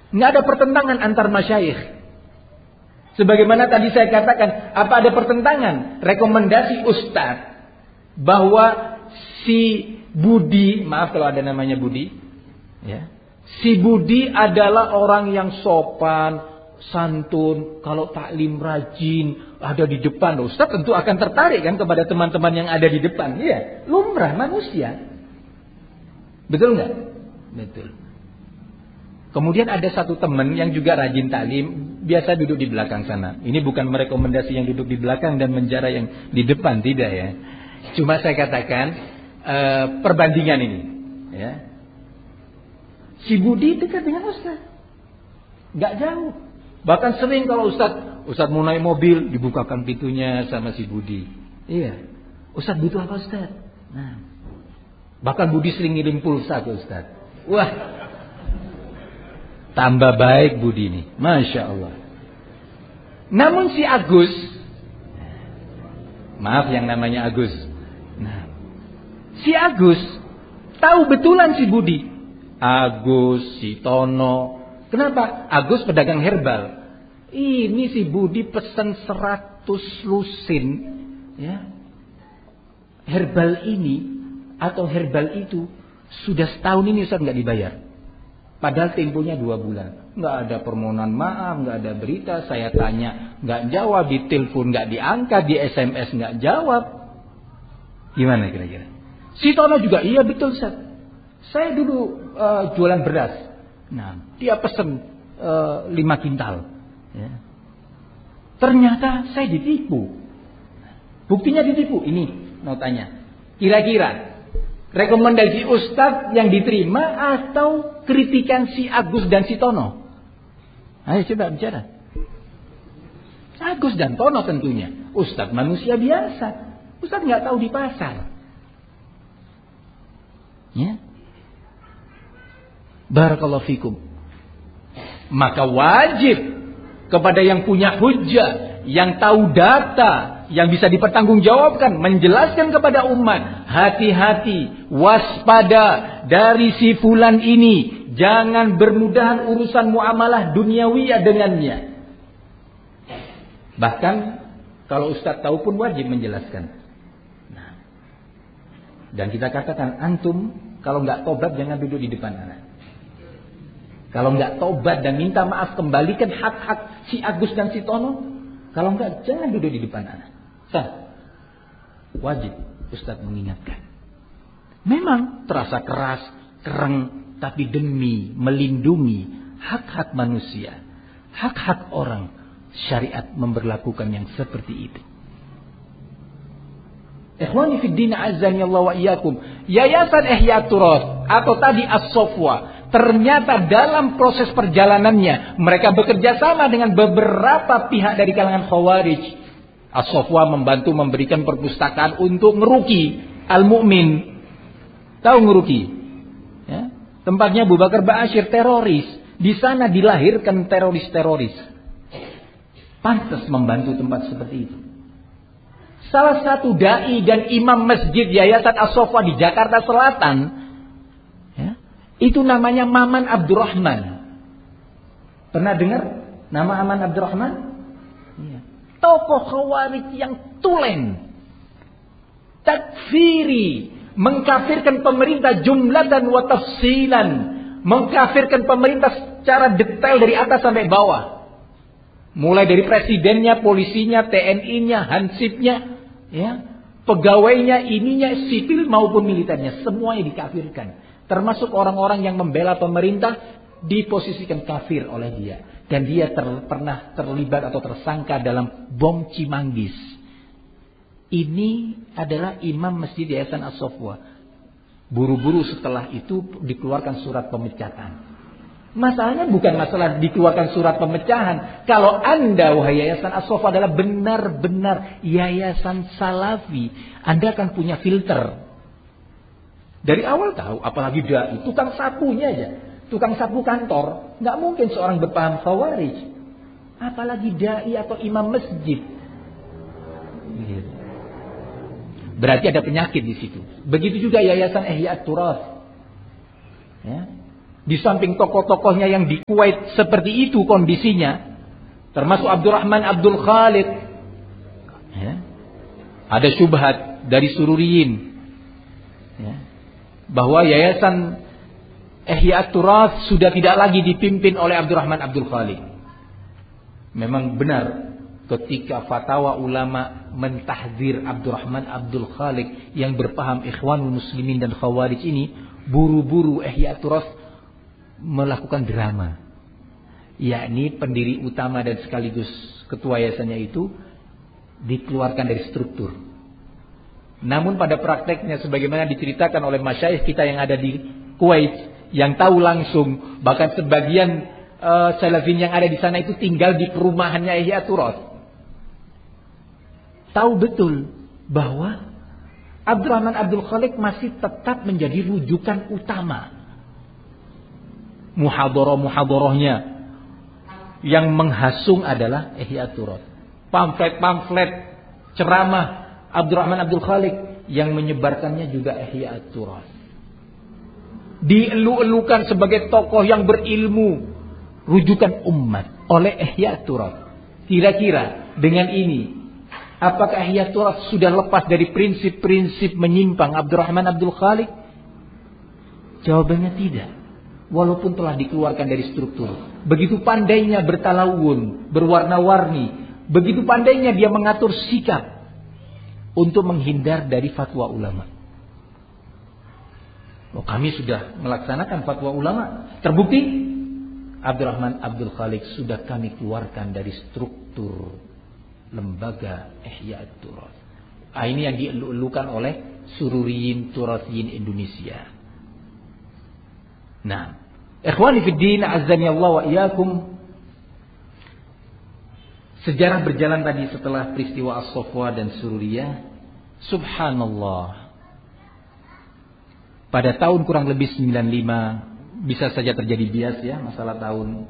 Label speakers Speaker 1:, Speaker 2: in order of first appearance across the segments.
Speaker 1: Nggak ada pertentangan antar masyayikh. Sebagaimana tadi saya katakan, apa ada pertentangan? Rekomendasi ustadz bahwa si Budi, maaf kalau ada namanya Budi, ya, si Budi adalah orang yang sopan, santun, kalau taklim rajin, ada di depan. Ustaz tentu akan tertarik kan kepada teman-teman yang ada di depan. Iya, lumrah manusia. Betul nggak? Betul. Kemudian ada satu teman yang juga rajin taklim, biasa duduk di belakang sana. Ini bukan merekomendasi yang duduk di belakang dan menjara yang di depan, tidak ya. Cuma saya katakan perbandingan ini, ya. Si Budi dekat dengan Ustaz, nggak jauh. Bahkan sering kalau Ustaz mau naik mobil, dibukakan pintunya sama si Budi. Iya, Ustaz butuh apa Ustaz? Nah, bahkan Budi sering ngirim pulsa ke Ustaz. Wah, tambah baik Budi ini, Masya Allah. Namun si Agus, maaf yang namanya Agus. Nah, si Agus tahu betulan si Budi. Agus, si Tono. Kenapa? Agus pedagang herbal. Ini si Budi pesan 100 lusin, ya. Herbal ini atau herbal itu sudah setahun ini Ustaz nggak dibayar. Padahal temponya 2 bulan. Nggak ada permohonan maaf, nggak ada berita. Saya tanya, nggak jawab. Di telepon nggak diangkat, di SMS nggak jawab. Gimana kira-kira? Si Tono juga, iya betul Ustaz. Saya dulu jualan beras. Nah, dia pesen 5 kintal. Ya. Ternyata saya ditipu. Buktinya ditipu. Ini notanya. Kira-kira rekomendasi Ustadz yang diterima atau kritikan si Agus dan si Tono? Ayo coba bicara. Agus dan Tono tentunya. Ustadz manusia biasa. Ustadz nggak tahu di pasar. Ya. Barakallahu fikum. Maka wajib kepada yang punya hujjah, yang tahu data, yang bisa dipertanggungjawabkan, menjelaskan kepada umat, hati-hati, waspada dari si fulan ini, jangan bermudahan urusan muamalah duniawiyah dengannya. Bahkan kalau ustaz tahu pun wajib menjelaskan. Nah, dan kita katakan, antum kalau nggak tobat jangan duduk di depan anak. Kalau nggak tobat dan minta maaf, kembalikan hak-hak si Agus dan si Tono. Kalau nggak, jangan duduk di depan anak. Wajib Ustaz mengingatkan. Memang terasa keras, kereng, tapi demi melindungi hak-hak manusia, hak-hak orang, syariat memberlakukan yang seperti itu. Ikhwani fid din azzani Allah wa iyyakum. Yayasan Ihya Turath atau tadi As-Safwa, ternyata dalam proses perjalanannya mereka bekerja sama dengan beberapa pihak dari kalangan Khawarij. As-Safwa membantu memberikan perpustakaan untuk ngeruki Al-Mu'min. Tahu ngeruki? Ya? Tempatnya Abu Bakar Ba'asyir, teroris. Di sana dilahirkan teroris-teroris. Pantas membantu tempat seperti itu. Salah satu dai dan imam masjid Yayasan As-Safwa di Jakarta Selatan, ya, itu namanya Maman Abdurrahman. Pernah dengar nama Maman Abdurrahman? Ya. Tokoh Khawarij yang tulen, takfiri, mengkafirkan pemerintah jumlatan wa tafsilan, mengkafirkan pemerintah secara detail dari atas sampai bawah. Mulai dari presidennya, polisinya, TNI-nya, hansipnya, ya, pegawainya, ininya, sipil maupun militernya, semuanya dikafirkan. Termasuk orang-orang yang membela pemerintah diposisikan kafir oleh dia. Dan dia pernah terlibat atau tersangka dalam bom Cimanggis. Ini adalah imam masjid Yayasan As-Safwa. Buru-buru setelah itu dikeluarkan surat pemecatan. Masalahnya bukan masalah dikeluarkan surat pemecahan. Kalau Anda, wahai Yayasan As-Safwa, adalah benar-benar yayasan salafi, Anda akan punya filter. Dari awal tahu, apalagi dai, tukang sapunya aja. Tukang sapu kantor, nggak mungkin seorang berpaham Khawarij. Apalagi dai atau imam masjid. Berarti ada penyakit di situ. Begitu juga Yayasan Ihya Turath. Ya. Di samping tokoh-tokohnya yang di Kuwait seperti itu kondisinya, termasuk Abdurrahman Abdul Khaliq, ya, ada syubhat dari Sururiyin, ya, bahwa Yayasan Ihya At-Turath sudah tidak lagi dipimpin oleh Abdurrahman Abdul Khaliq. Memang benar, ketika fatwa ulama mentahdzir Abdurrahman Abdul Khaliq yang berpaham Ikhwanul Muslimin dan Khawarij ini, buru-buru Ihya At-Turath melakukan drama, yakni pendiri utama dan sekaligus ketua yayasannya itu dikeluarkan dari struktur. Namun pada prakteknya, sebagaimana diceritakan oleh masyayikh kita yang ada di Kuwait, yang tahu langsung, bahkan sebagian salafin yang ada di sana itu tinggal di perumahannya Ihya At-Turath, tahu betul bahwa Abdurrahman Abdul Khaliq masih tetap menjadi rujukan utama. Muhadharah-muhadharahnya yang menghasung adalah Ihya At-Turath. Pamflet-pamflet ceramah Abdurrahman Abdul Khaliq yang menyebarkannya juga Ihya At-Turath. Dielu-elukan sebagai tokoh yang berilmu, rujukan umat oleh Ihya At-Turath. Kira-kira dengan ini, apakah Ihya At-Turath sudah lepas dari prinsip-prinsip menyimpang Abdurrahman Abdul Khaliq? Jawabannya tidak. Walaupun telah dikeluarkan dari struktur. Begitu pandainya bertalawun, berwarna-warni, begitu pandainya dia mengatur sikap untuk menghindar dari fatwa ulama. Kami sudah melaksanakan fatwa ulama, terbukti Abdurrahman Abdul Khaliq sudah kami keluarkan dari struktur lembaga Ihya At-Turath. Ini yang dielu-elukan oleh Sururiyin Turathiyin Indonesia. Nah, ikhwani fid din, azzani Allah wa iyyakum. Sejarah berjalan tadi setelah peristiwa As-Safwa dan Sururiyah. Subhanallah. Pada tahun kurang lebih 95, bisa saja terjadi bias ya, masalah tahun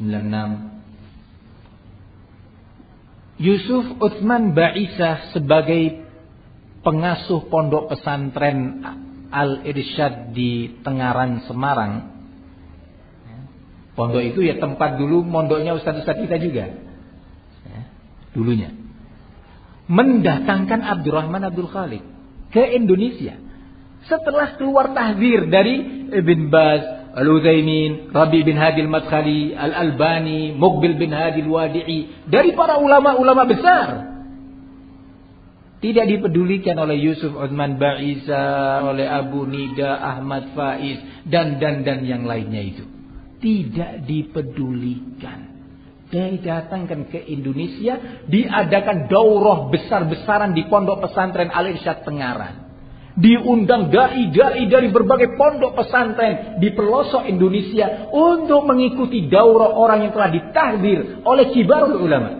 Speaker 1: 96. Yusuf Utsman Ba'isah sebagai pengasuh pondok pesantren Al-Irsyad di Tengaran, Semarang. Pondok itu ya tempat dulu mondoknya ustaz-ustaz kita juga, ya, dulunya. Mendatangkan Abdurrahman Abdul Khaliq ke Indonesia setelah keluar tahdzir dari Ibn Baz, Al-Utsaimin, Rabi bin Hadi Al-Madkhali, Al-Albani, Muqbil bin Hadi Al-Wadi'i, dari para ulama-ulama besar. Tidak dipedulikan oleh Yusuf Utsman Ba'isah, oleh Abu Nida, Ahmad Faiz, dan yang lainnya itu. Tidak dipedulikan. Didatangkan ke Indonesia, diadakan daurah besar-besaran di pondok pesantren Al-Irsyad Tengaran. Diundang dai-dai dari berbagai pondok pesantren di pelosok Indonesia untuk mengikuti daurah orang yang telah ditahdzir oleh kibarul ulama.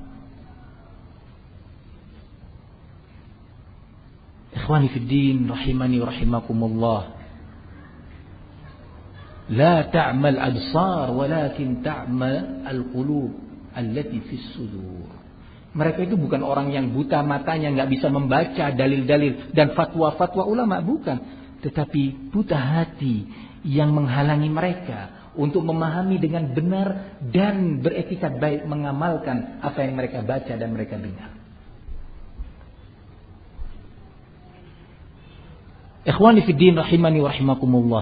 Speaker 1: Ikhwani fid din, rahimani wa rahimakumullah. La ta'mal absar walakin ta'mal al-qulub allati fis sudur. Mereka itu bukan orang yang buta matanya, nggak bisa membaca dalil-dalil dan fatwa-fatwa ulama, bukan. Tetapi buta hati yang menghalangi mereka untuk memahami dengan benar dan beretikat baik mengamalkan apa yang mereka baca dan mereka dengar. Ikhwani fid din, rahimani wa rahimakumullah.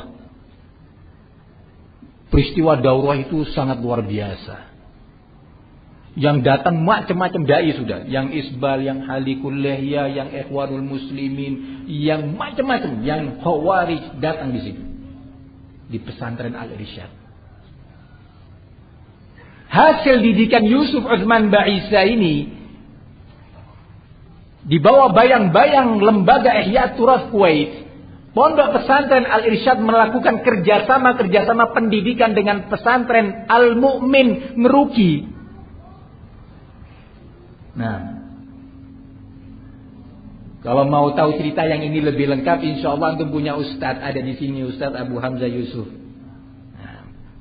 Speaker 1: Peristiwa daurah itu sangat luar biasa. Yang datang macam-macam dai sudah, yang Isbal, yang Halikul Lihya, yang Ikhwanul Muslimin, yang macam-macam, yang Khawarij datang di situ. Di pesantren Al-Irsyad. Hasil didikan Yusuf Utsman Ba'isah ini di bawah bayang-bayang lembaga Ihya At-Turath Kuwait. Pondok pesantren Al-Irsyad melakukan kerjasama pendidikan dengan pesantren Al-Mu'min Meruki. Nah, kalau mau tahu cerita yang ini lebih lengkap, insya Allah antum punya ustadz ada di sini, Ustadz Abu Hamzah Yusuf. Nah,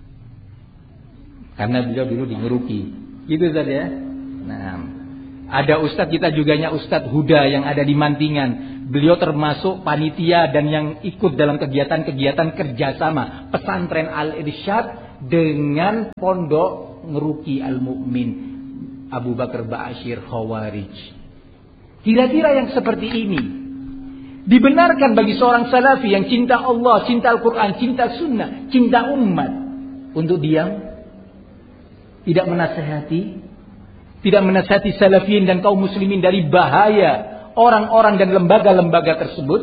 Speaker 1: karena beliau dulu di Meruki, gitu saja. Nah, ada ustadz kita juganya Ustadz Huda yang ada di Mantingan. Beliau termasuk panitia dan yang ikut dalam kegiatan-kegiatan kerjasama pesantren Al-Irsyad dengan pondok Ngeruki Al-Mu'min Abu Bakar Ba'asyir Khawarij. Kira-kira yang seperti ini dibenarkan bagi seorang salafi yang cinta Allah, cinta Al-Quran, cinta sunnah, cinta umat untuk diam? Tidak menasihati salafiyin dan kaum muslimin dari bahaya orang-orang dan lembaga-lembaga tersebut?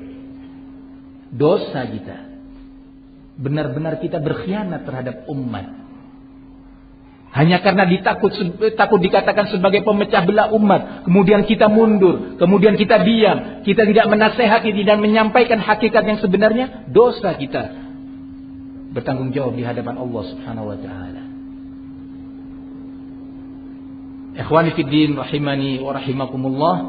Speaker 1: Dosa kita. Benar-benar kita berkhianat terhadap umat. Hanya karena takut dikatakan sebagai pemecah belah umat, kemudian kita mundur, kemudian kita diam, kita tidak menasehati dan menyampaikan hakikat yang sebenarnya, dosa kita bertanggung jawab di hadapan Allah Subhanahu wa taala. Ikhwani fid din rahimani wa rahimakumullah.